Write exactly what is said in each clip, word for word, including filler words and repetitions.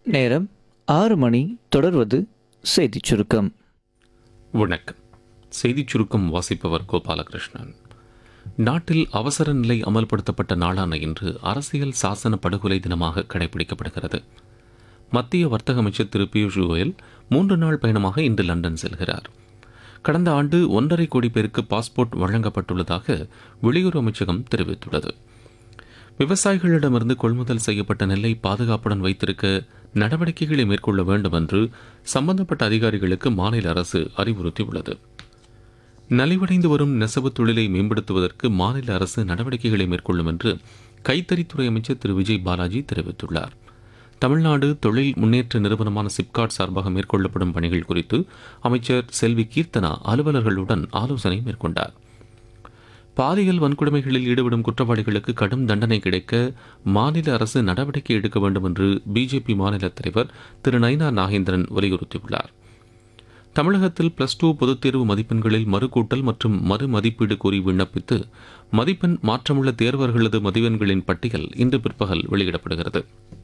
நேரம் ஆறு மணி. தொடர்வது செய்திச் சுருக்கம். வணக்கம். செய்திச் சுருக்கம் வாசிப்பவர் கோபாலகிருஷ்ணன். நாட்டில் அவசர நிலை அமல்படுத்தப்பட்ட நாளான இன்று அரசியல் சாசன படுகொலை தினமாக கடைபிடிக்கப்படுகிறது. மத்திய வர்த்தக அமைச்சர் திரு பியூஷ் கோயல் மூன்று நாள் பயணமாக இன்று லண்டன் செல்கிறார். கடந்த ஆண்டு ஒன்றரை கோடி பேருக்கு பாஸ்போர்ட் வழங்கப்பட்டுள்ளதாக வெளியுறவு அமைச்சகம் தெரிவித்துள்ளது. விவசாயிகளிடமிருந்து கொள்முதல் செய்யப்பட்ட நெல்லை பாதுகாப்புடன் வைத்திருக்க நடவடிக்கைகளை மேற்கொள்ள வேண்டும் என்று சம்பந்தப்பட்ட அதிகாரிகளுக்கு மாநில அரசு அறிவுறுத்தியுள்ளது. நலிவடைந்து வரும் நெசவு தொழிலை மேம்படுத்துவதற்கு மாநில அரசு நடவடிக்கைகளை மேற்கொள்ளும் என்று கைத்தறித்துறை அமைச்சர் திரு விஜய் பாலாஜி தெரிவித்துள்ளார். தமிழ்நாடு தொழில் முன்னேற்ற நிறுவனமான சிப்காட் சார்பாக மேற்கொள்ளப்படும் பணிகள் குறித்து அமைச்சர் செல்வி கீர்த்தனா அலுவலர்களுடன் ஆலோசனை மேற்கொண்டார். பாலியல் வன்கொடுமைகளில் ஈடுபடும் குற்றவாளிகளுக்கு கடும் தண்டனை கிடைக்க மாநில அரசு நடவடிக்கை எடுக்க வேண்டும் என்று பிஜேபி மாநில தலைவர் திரு நயினா நாகேந்திரன் வலியுறுத்தியுள்ளார். தமிழகத்தில் பிளஸ் டூ பொதுத் தேர்வு மதிப்பெண்களில் மறுகூட்டல் மற்றும் மறு மதிப்பீடு கோரி விண்ணப்பித்து மதிப்பெண் மாற்றமுள்ள தேர்வர்களது மதிப்பெண்களின் பட்டியல் இன்று பிற்பகல் வெளியிடப்படுகிறது.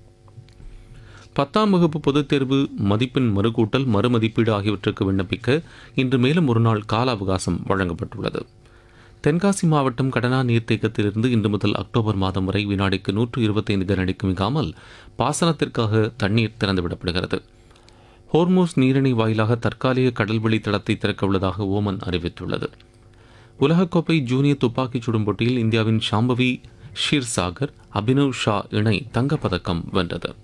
பத்தாம் வகுப்பு பொதுத் தேர்வு மதிப்பெண் மறுகூட்டல் மறுமதிப்பீடு ஆகியவற்றுக்கு விண்ணப்பிக்க இன்று மேலும் ஒரு நாள் கால அவகாசம் வழங்கப்பட்டுள்ளது. தென்காசி மாவட்டம் கடனா நீர்த்தேக்கத்திலிருந்து இன்று முதல் அக்டோபர் மாதம் வரை வினாடிக்கு நூற்று இருபத்தைந்து கனஅடிக்கு மிகாமல் பாசனத்திற்காக தண்ணீர் திறந்துவிடப்படுகிறது. ஹோர்மோஸ் நீரிணை வாயிலாக தற்காலிக கடல்வெளி தளத்தை திறக்க உள்ளதாக ஓமன் அறிவித்துள்ளது. உலகக்கோப்பை ஜூனியர் துப்பாக்கிச் சுடும் போட்டியில் இந்தியாவின் ஷாம்பவி ஷீர்சாகர் அபினவ் ஷா இணை தங்கப்பதக்கம் வென்றது.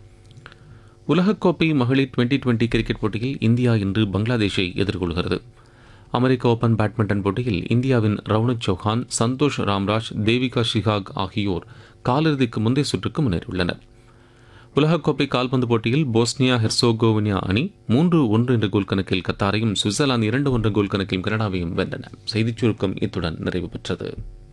உலகக்கோப்பை மகளிர் டுவெண்டி டுவெண்டி கிரிக்கெட் போட்டியில் இந்தியா இன்று பங்களாதேஷை எதிர்கொள்கிறது. அமெரிக்க ஓபன் பேட்மிண்டன் போட்டியில் இந்தியாவின் ரவுனக் சௌஹான், சந்தோஷ் ராம்ராஜ், தேவிகா ஷிகாக் ஆகியோர் காலிறுதிக்கு முந்தைய சுற்றுக்கு முன்னேறியுள்ளனர். உலகக்கோப்பை கால்பந்து போட்டியில் போஸ்னியா ஹெர்சோகோவினா அணி மூன்று ஒன்று என்ற கோல் கணக்கில் கத்தாரையும், சுவிட்சர்லாந்து இரண்டு ஒன்று கோல் கணக்கில் கனடாவையும் வென்றன. செய்திச் சுருக்கம் இத்துடன் நிறைவு பெற்றது.